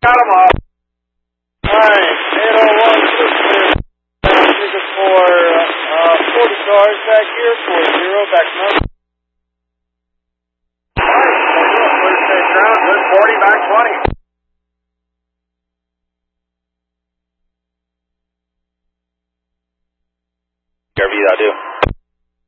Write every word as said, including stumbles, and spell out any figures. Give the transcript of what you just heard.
Got them all. Alright, eight oh one, clear. Looking for uh, forty cars back here, four zero, back up. Alright, clear state ground, good forty, back twenty. Whatever you gotta do.